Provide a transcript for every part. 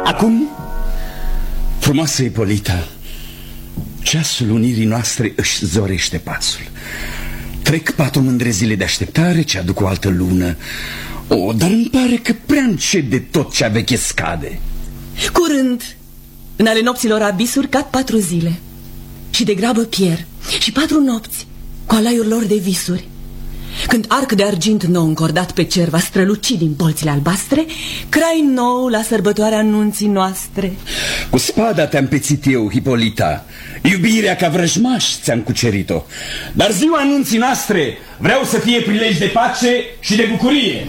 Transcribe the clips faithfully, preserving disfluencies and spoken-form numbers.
Acum, frumoasă Ipolita, ceasul unirii noastre își zorește pasul. Trec patru mândre zile de așteptare ce aduc o altă lună. O, dar îmi pare că prea încet de tot ce-a veche scade. Curând, în ale nopților abisuri cad patru zile și de grabă pierd și patru nopți cu alaiul lor de visuri. Când arc de argint nou încordat pe cer va străluci din bolțile albastre, crai nou la sărbătoarea nunții noastre. Cu spada te-am pețit eu, Hipolita. Iubirea ca vrăjmaș ți-am cucerit-o. Dar ziua nunții noastre vreau să fie prilej de pace și de bucurie.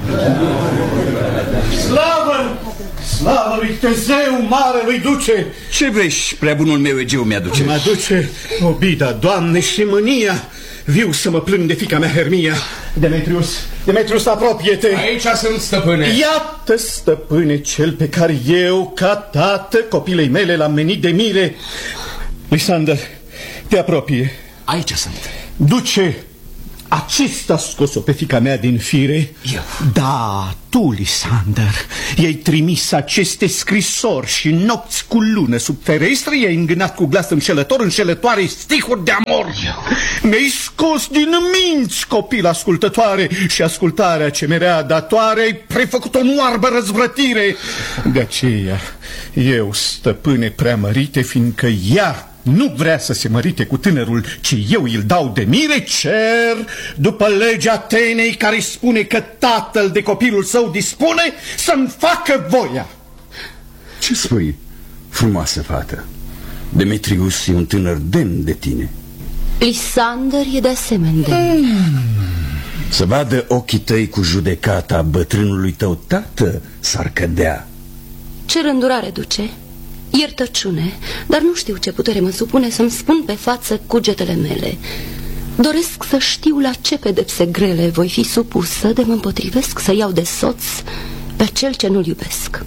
Slavă! Slavă lui Tezeu, mare lui duce! Ce vrei, prea bunul meu Egeu mi-aduce? Mi-aduce obida, Doamne, și mânia. Viu să mă plâng de fiica mea Hermia. Demetrius, Demetrius, apropie-te. Aici sunt, stăpâne. Iată, stăpâne, cel pe care eu, ca tată, copilei mele, l-am menit de mire. Lisander, te apropie. Aici sunt. Duce, acesta a scos-o pe fiica mea din fire. Eu? Da, tu, Lisander. I-ai trimis aceste scrisori și nopți cu lună sub ferestră, i-ai îngânat cu glas înșelător, înșelătoare stihuri de amor. Mi-ai scos din minți, copil ascultătoare, și ascultarea ce mi-era datoare ai prefăcut o noarbă răzvrătire. De aceea, eu, stăpâne preamărite, fiindcă ea nu vrea să se mărite cu tânărul, ci eu îl dau de mire, cer, după legea Atenei care spune că tatăl de copilul său dispune, să-mi facă voia. Ce spui, frumoasă fată? Demetrius e un tânăr demn de tine. Lisander e de asemenea demn. Hmm. Să vadă ochii tăi cu judecata bătrânului tău tată s-ar cădea. Ce rândurare duce, iertăciune, dar nu știu ce putere mă supune să-mi spun pe față cugetele mele. Doresc să știu la ce pedepse grele voi fi supusă de mă împotrivesc să iau de soț pe cel ce nu-l iubesc.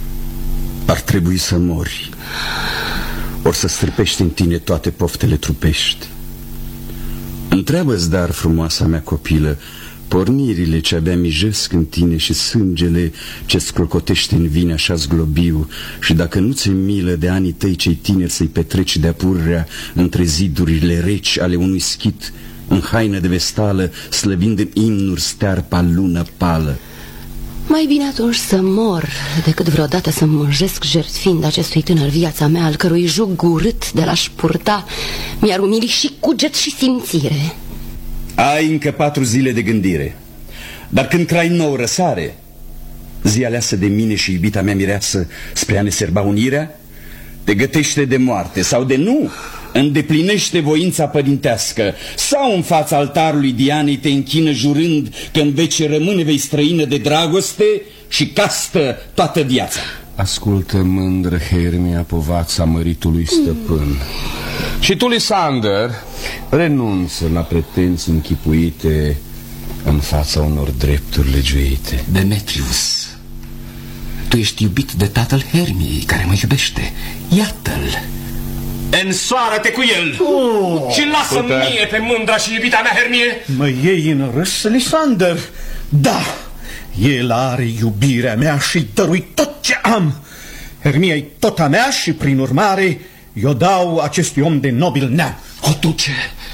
Ar trebui să mori, ori să strâpești în tine toate poftele trupești. Întreabă-ți, dar, frumoasa mea copilă, pornirile ce abia mijesc în tine și sângele ce-ți clocotește în vine așa zglobiu, și dacă nu ți-e milă de anii tăi cei tineri să-i petreci de-a purrea între zidurile reci ale unui schit, în haină de vestală, slăbind în imnuri stearpa lună pală. Mai bine atunci să mor decât vreodată să mânjesc jertfind acestui tânăr viața mea, al cărui jug urât de l-aș purta mi-ar umili și cuget și simțire. Ai încă patru zile de gândire, dar când crai nou răsare, zi aleasă de mine și iubita mea mireasă spre a ne serba unirea, te gătește de moarte sau de nu, îndeplinește voința părintească, sau în fața altarului Dianei te închină jurând că în vece rămâne vei străină de dragoste și castă toată viața. Ascultă, mândră Hermia, povața măritului stăpân. Mm. Și tu, Lisander, renunță la pretenții închipuite în fața unor drepturi legiuite. Demetrius, tu ești iubit de tatăl Hermiei, care mă iubește. Iată-l. Însoară-te cu el. Oh, și lasă mie pe mândra și iubita mea Hermie. Mă iei în râs, Lisander? Da, el are iubirea mea și dărui tot ce am. Hermia-i tot a mea și, prin urmare, eu dau acestui om de nobil neam. O, duce,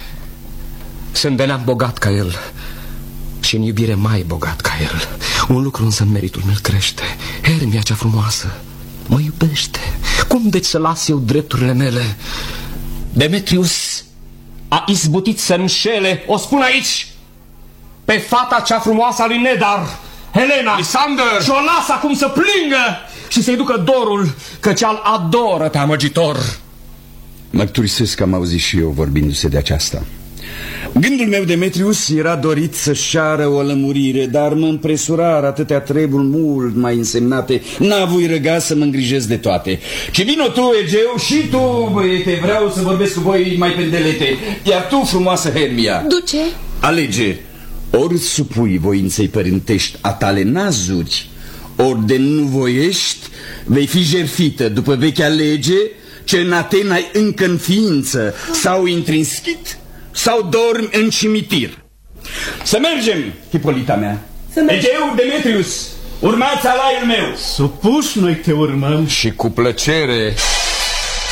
sunt de neam bogat ca el și în iubire mai bogat ca el. Un lucru însă în meritul meu crește. Hermia cea frumoasă mă iubește. Cum deci să las eu drepturile mele? Demetrius a izbutit să înșele, o spun aici, pe fata cea frumoasă a lui Nedar, Helena. Lisander! Și o las acum să plângă și să-i ducă dorul, căci al adoră pe amăgitor. Mărturisesc că am auzit și eu vorbindu-se de aceasta. Gândul meu, Demetrius, era dorit să-și ceară o lămurire, dar mă împresurar atâtea treburi mult mai însemnate. N-avui răga să mă îngrijesc de toate. Ci vino tu, Egeu, și tu, băiete, vreau să vorbesc cu voi mai pendelete. Iar tu, frumoasă Hermia, duce, alege, ori supui voinței părintești a tale nazuri, ori de nu voiești, vei fi jerfită după vechea lege ce în Atena ai încă în ființă, sau intri în schit, sau dormi în cimitir. Să mergem, Hipolita mea. Să mergem. Egeu, Demetrius, Urmați alaiul meu! Supuși noi te urmăm. Și cu plăcere.